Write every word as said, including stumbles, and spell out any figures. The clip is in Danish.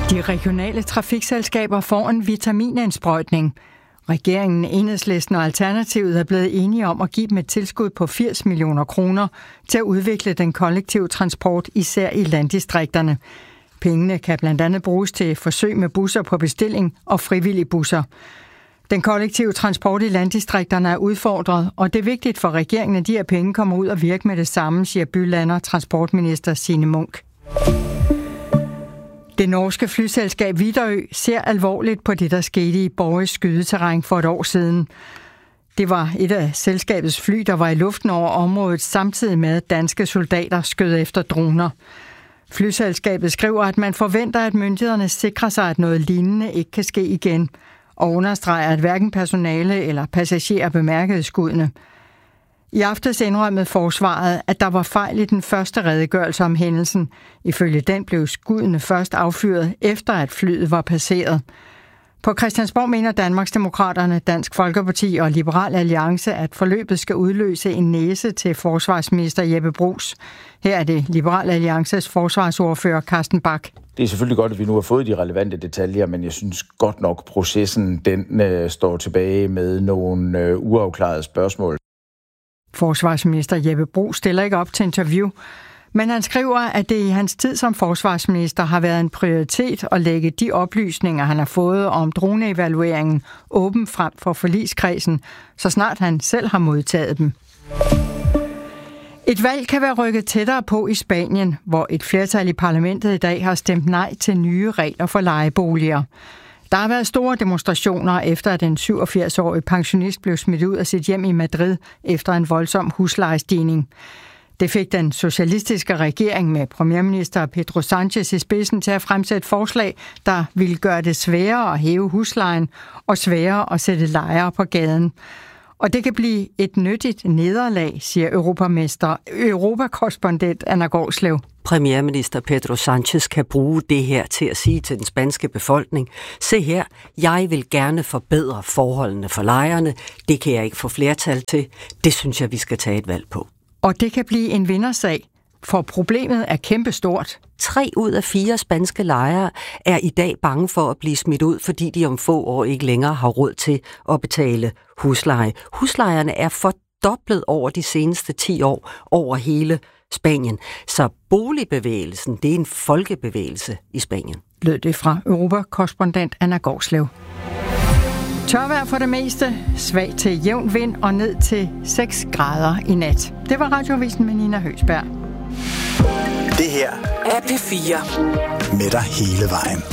De regionale trafikselskaber får en vitaminindsprøjtning. Regeringen, Enhedslisten og Alternativet er blevet enige om at give dem et tilskud på firs millioner kroner til at udvikle den kollektive transport, især i landdistrikterne. Pengene kan blandt andet bruges til forsøg med busser på bestilling og frivillige busser. Den kollektive transport i landdistrikterne er udfordret, og det er vigtigt for regeringen, at de her penge kommer ud og virker med det samme, siger bylander transportminister Signe Munk. Det norske flyselskab Widerøe ser alvorligt på det, der skete i Borges skydeterræn for et år siden. Det var et af selskabets fly, der var i luften over området, samtidig med at danske soldater skød efter droner. Flyselskabet skriver, at man forventer, at myndighederne sikrer sig, at noget lignende ikke kan ske igen, og understreger, at hverken personale eller passagerer bemærkede skuddene. I aftes indrømmede forsvaret, at der var fejl i den første redegørelse om hændelsen. Ifølge den blev skuddene først affyret, efter at flyet var passeret. På Christiansborg mener Danmarksdemokraterne, Dansk Folkeparti og Liberal Alliance, at forløbet skal udløse en næse til forsvarsminister Jeppe Bruus. Her er det Liberal Alliances forsvarsordfører Carsten Bach. Det er selvfølgelig godt, at vi nu har fået de relevante detaljer, men jeg synes godt nok, processen den øh, står tilbage med nogle øh, uafklarede spørgsmål. Forsvarsminister Jeppe Bruus stiller ikke op til interview, men han skriver, at det i hans tid som forsvarsminister har været en prioritet at lægge de oplysninger, han har fået om droneevalueringen, åben frem for forligskredsen, så snart han selv har modtaget dem. Et valg kan være rykket tættere på i Spanien, hvor et flertal i parlamentet i dag har stemt nej til nye regler for lejeboliger. Der har været store demonstrationer efter, at en syvogfirs-årig pensionist blev smidt ud af sit hjem i Madrid efter en voldsom huslejestigning. Det fik den socialistiske regering med premierminister Pedro Sánchez i spidsen til at fremsætte forslag, der ville gøre det sværere at hæve huslejen og sværere at sætte lejere på gaden. Og det kan blive et nyttigt nederlag, siger europamester, europakorrespondent Anna Gårdslev. Premierminister Pedro Sánchez kan bruge det her til at sige til den spanske befolkning: se her, jeg vil gerne forbedre forholdene for lejerne. Det kan jeg ikke få flertal til. Det synes jeg, vi skal tage et valg på. Og det kan blive en vindersag, for problemet er kæmpestort. Tre ud af fire spanske lejere er i dag bange for at blive smidt ud, fordi de om få år ikke længere har råd til at betale husleje. Huslejerne er fordoblet over de seneste ti år over hele Spanien. Så boligbevægelsen, det er en folkebevægelse i Spanien. Lød det fra europakorrespondent Anna Gårdslev. Tørvejr for det meste, svag til jævn vind og ned til seks grader i nat. Det var Radioavisen med Nina Høgsberg. Det her er P fire. Med dig hele vejen.